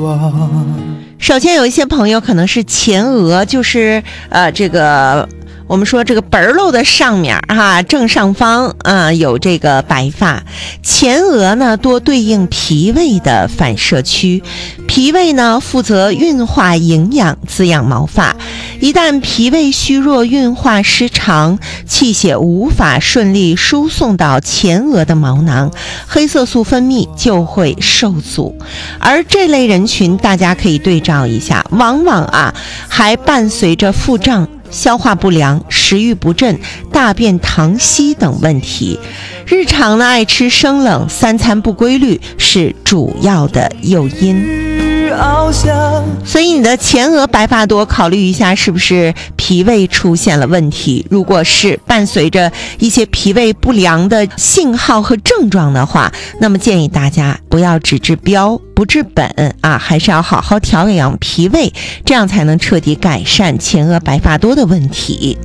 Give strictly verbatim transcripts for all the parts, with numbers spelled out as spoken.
首先有一些朋友可能是前额，就是呃这个我们说这个本儿漏的上面哈、啊，正上方啊有这个白发。前额呢多对应脾胃的反射区，脾胃呢负责运化营养，滋养毛发。一旦脾胃虚弱、运化失常，气血无法顺利输送到前额的毛囊，黑色素分泌就会受阻。而这类人群大家可以对照一下，往往啊还伴随着腹胀、消化不良、食欲不振、大便溏稀等问题。日常呢爱吃生冷，三餐不规律是主要的诱因。所以你的前额白发多，考虑一下是不是脾胃出现了问题。如果是伴随着一些脾胃不良的信号和症状的话，那么建议大家不要只治标不治本啊，还是要好好调养脾胃，这样才能彻底改善前额白发多的问题。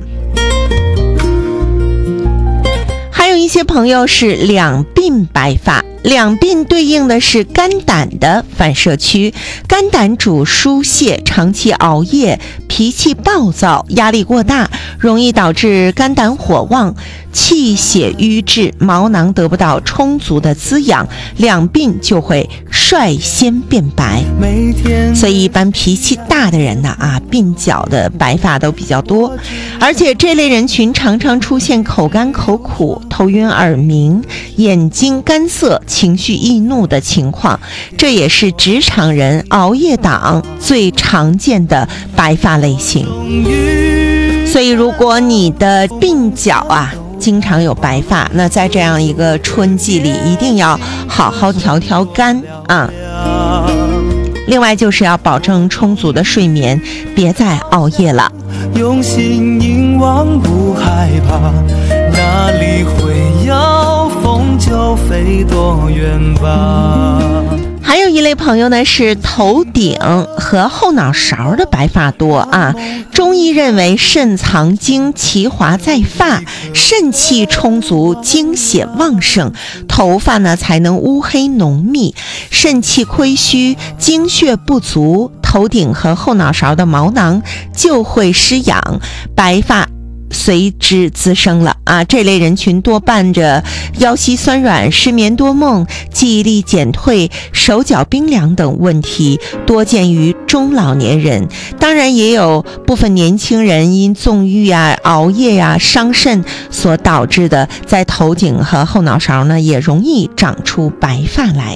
还有一些朋友是两鬓白发，两鬓对应的是肝胆的反射区，肝胆主疏泄，长期熬夜，脾气暴躁，压力过大，容易导致肝胆火旺，气血瘀滞，毛囊得不到充足的滋养，两鬓就会率先变白。所以一般脾气大的人呢啊，鬓角的白发都比较多，而且这类人群常常出现口干口苦、头晕耳鸣、眼睛干涩、情绪易怒的情况，这也是职场人、熬夜党最常见的白发类型。所以如果你的鬓角啊经常有白发，那在这样一个春季里一定要好好调调肝啊。另外就是要保证充足的睡眠，别再熬夜了。用心凝望不害怕，哪里会有风就飞多远吧。还有一类朋友呢是头顶和后脑勺的白发多啊。中医认为肾藏精，其华在发，肾气充足，精血旺盛，头发呢才能乌黑浓密。肾气亏虚，精血不足，头顶和后脑勺的毛囊就会失养，白发随之滋生了啊！这类人群多伴着腰膝酸软、失眠多梦、记忆力减退、手脚冰凉等问题，多见于中老年人。当然也有部分年轻人因纵欲啊、熬夜啊、伤肾所导致的，在头顶和后脑勺呢也容易长出白发来。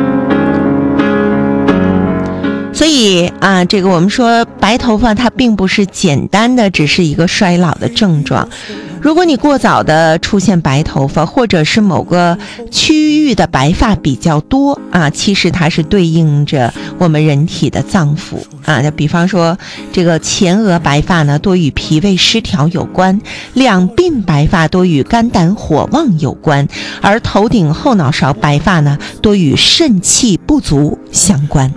所以啊，这个我们说白头发它并不是简单的只是一个衰老的症状。如果你过早的出现白头发，或者是某个区域的白发比较多啊，其实它是对应着我们人体的脏腑啊。就比方说这个前额白发呢多与脾胃失调有关，两鬓白发多与肝胆火旺有关，而头顶后脑勺白发呢多与肾气不足相关。